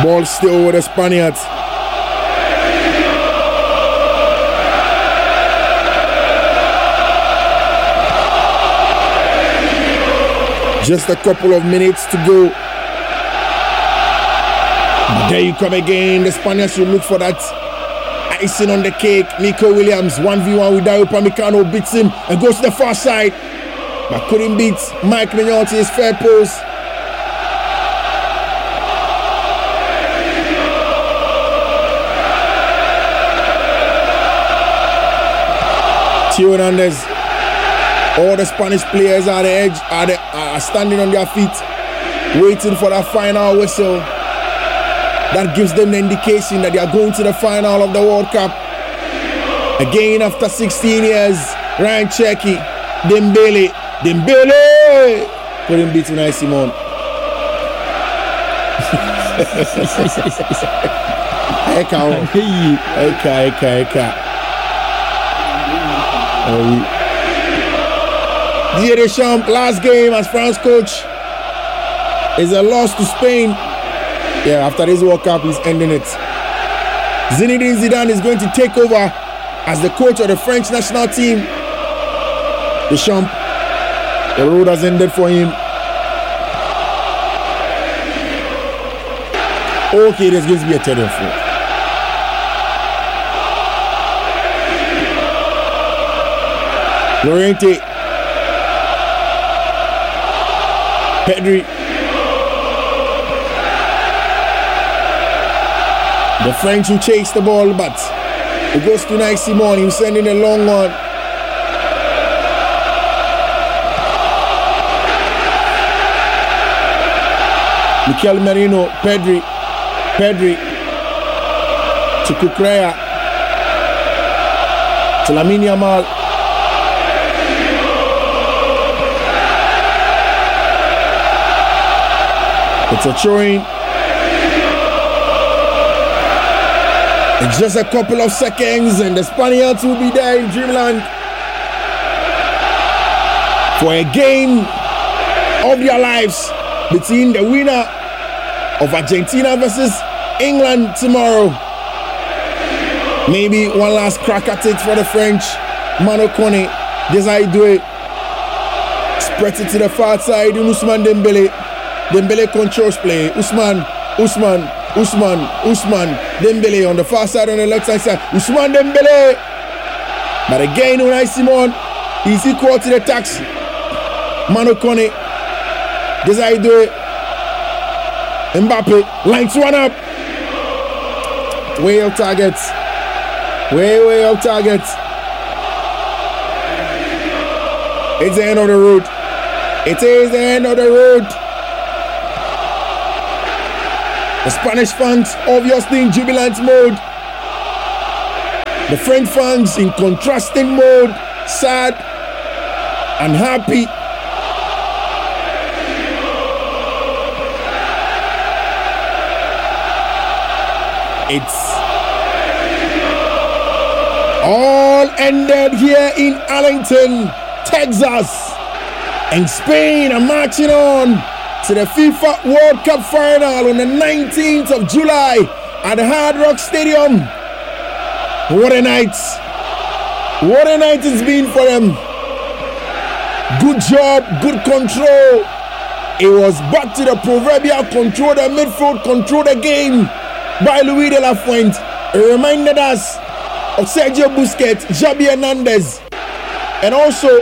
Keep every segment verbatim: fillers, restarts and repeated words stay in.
Ball still over the Spaniards. Just a couple of minutes to go. But there you come again. The Spaniards should look for that icing on the cake. Nico Williams, one v one with Dario Upamecano, beats him and goes to the far side. But couldn't beat Mike Maignan to his fair post. Theo Hernandez. All the Spanish players are the edge, are, the, are standing on their feet, waiting for that final whistle. That gives them the indication that they are going to the final of the World Cup. Again, after sixteen years, Ryan Cherki, Dembele, Dembele couldn't beat Unai Simon. Eka, Eka, Eka, Eka. Didier Deschamps, last game as France coach, is a loss to Spain. Yeah, after this World Cup, he's ending it. Zinedine Zidane is going to take over as the coach of the French national team. Deschamps, the road has ended for him. Okay, there's going to be a third and fourth. Llorente, Pedri, the French who chase the ball, but it goes to Unai Simon. He's sending a long one. Mikel Merino, Pedri, Pedri to Cucurella, to Lamine Yamal. It's a throwing. It's just a couple of seconds and the Spaniards will be there in Dreamland for a game of their lives between the winner of Argentina versus England tomorrow. Maybe one last crack at it for the French. Manu Kone, Desire Doué, spreads it to the far side in Ousmane Dembele. Dembele controls play. Ousmane, Ousmane, Ousmane, Ousmane, Dembele on the far side, on the left side side. Ousmane Dembele. But again, Unai Simon, he's equal to the tax. Manu Kone, Desire Doué, Mbappe, lines one up. Way out targets. Way, way out targets. It's the end of the road. It is the end of the road. The Spanish fans obviously in jubilant mode. The French fans in contrasting mode, sad and happy. It's all ended here in Arlington, Texas. And Spain are marching on to the FIFA World Cup final on the nineteenth of July at the Hard Rock Stadium. What a night. What a night it's been for them. Good job, good control. It was back to the proverbial control the midfield, control the game by Luis de la Fuente. It reminded us of Sergio Busquets, Xavi Hernandez, and also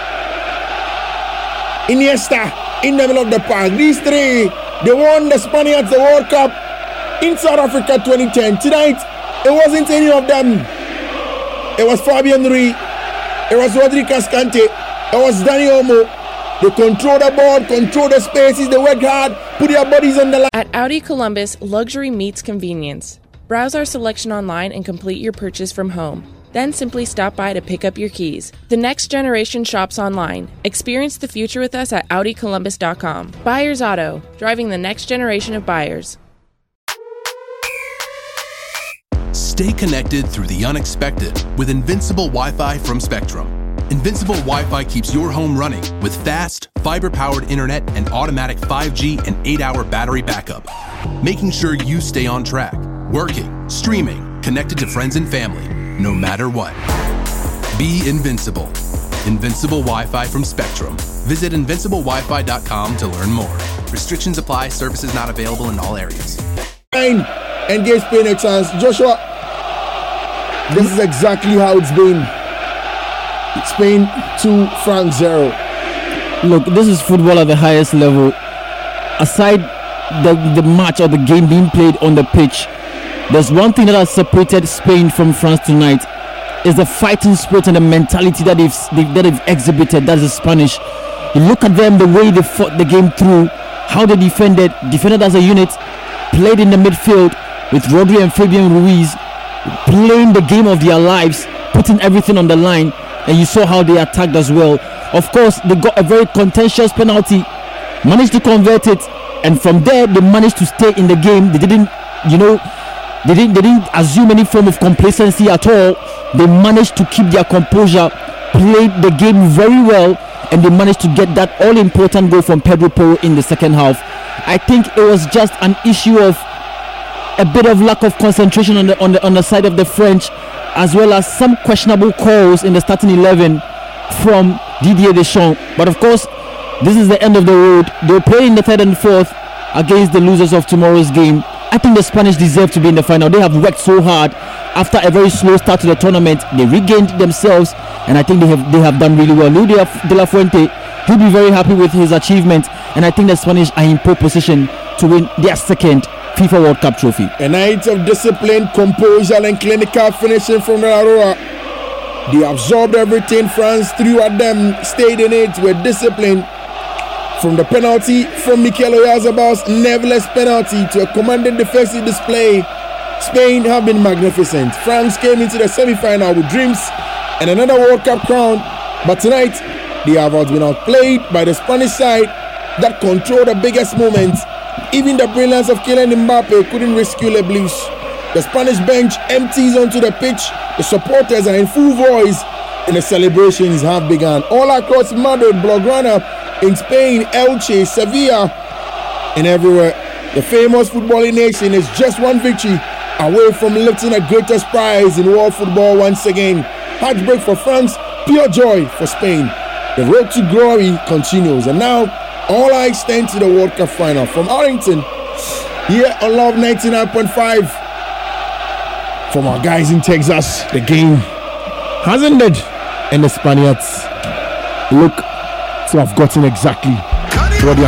Iniesta in the middle of the park. These three, they won the Spaniards the World Cup in South Africa twenty ten. Tonight, it wasn't any of them. It was Fabian Ruiz, it was Rodri Cascante, it was Dani Olmo. They control the ball, control the spaces, they work hard, put their bodies on the line. At Audi Columbus, luxury meets convenience. Browse our selection online and complete your purchase from home. Then simply stop by to pick up your keys. The next generation shops online. Experience the future with us at Audi Columbus dot com. Buyers Auto, driving the next generation of buyers. Stay connected through the unexpected with Invincible Wi-Fi from Spectrum. Invincible Wi-Fi keeps your home running with fast, fiber-powered internet and automatic five G and eight hour battery backup. making sure you stay on track, working, streaming, connected to friends and family, no matter what. Be invincible. Invincible Wi-Fi from Spectrum. Visit invincible wi fi dot com to learn more. Restrictions apply. Services not available in all areas. Spain and give Spain a chance. Joshua, this is exactly how it's been. Spain two, France zero. Look, this is football at the highest level. Aside the, the match or the game being played on the pitch, there's one thing that has separated Spain from France tonight. Is the fighting spirit and the mentality that they've, that they've exhibited. That's the Spanish. You look at them, the way they fought the game through, how they defended, defended as a unit, played in the midfield with Rodri and Fabian Ruiz, playing the game of their lives, putting everything on the line, and you saw how they attacked as well. Of course, they got a very contentious penalty, managed to convert it, and from there they managed to stay in the game. They didn't, you know, They didn't, they didn't assume any form of complacency at all. They managed to keep their composure, played the game very well, and they managed to get that all-important goal from Pedro Porro in the second half. I think it was just an issue of a bit of lack of concentration on the on the on the side of the French, as well as some questionable calls in the starting eleven from Didier Deschamps. But of course, this is the end of the road. They'll play in the third and fourth against the losers of tomorrow's game. I think the Spanish deserve to be in the final. They have worked so hard after a very slow start to the tournament. They regained themselves, and I think they have they have done really well. Luis de la Fuente, he'll be very happy with his achievement, and I think the Spanish are in pole position to win their second FIFA World Cup trophy. A night of discipline, composure, and clinical finishing from Donnarumma. They absorbed everything France threw at them, stayed in it with discipline. From the penalty from Mikel Oyarzabal's nevertheless penalty to a commanding defensive display, Spain have been magnificent. France came into the semi-final with dreams and another World Cup crown, but tonight they have been outplayed by the Spanish side that controlled the biggest moments. Even the brilliance of Kylian Mbappe couldn't rescue Le Blues. The Spanish bench empties onto the pitch, the supporters are in full voice, and the celebrations have begun. All across Madrid, Blaugrana, in Spain, Elche, Sevilla, and everywhere, the famous footballing nation is just one victory away from lifting the greatest prize in world football once again. Heartbreak for France, pure joy for Spain. The road to glory continues, and now all eyes stand to the World Cup final. From Arlington, here on Love ninety-nine point five. From our guys in Texas, the game has ended, and the Spaniards look to have gotten exactly what they